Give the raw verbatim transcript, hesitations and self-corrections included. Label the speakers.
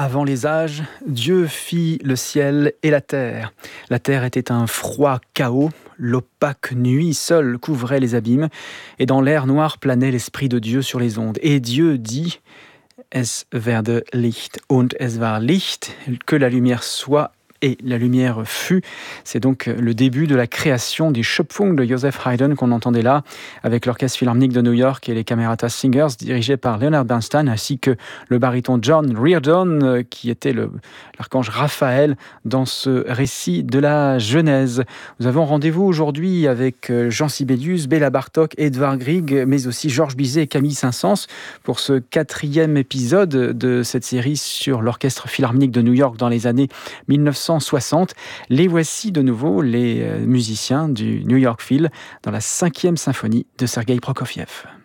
Speaker 1: Avant les âges, Dieu fit le ciel et la terre. La terre était un froid chaos, l'opaque nuit seule couvrait les abîmes, et dans l'air noir planait l'Esprit de Dieu sur les ondes. Et Dieu dit, es werde Licht, und es war Licht, que la lumière soit, et la lumière fut. C'est donc le début de la création des Schöpfung de Joseph Haydn qu'on entendait là, avec l'Orchestre Philharmonique de New York et les Camerata Singers dirigés par Leonard Bernstein, ainsi que le baryton John Reardon, qui était le, l'archange Raphaël dans ce récit de la Genèse. Nous avons rendez-vous aujourd'hui avec Jean Sibelius, Béla Bartók, Edvard Grieg, mais aussi Georges Bizet et Camille Saint-Saëns pour ce quatrième épisode de cette série sur l'Orchestre Philharmonique de New York dans les années mille neuf cent soixante. Les voici de nouveau, les musiciens du New York Phil, dans la cinquième symphonie de Sergueï Prokofiev.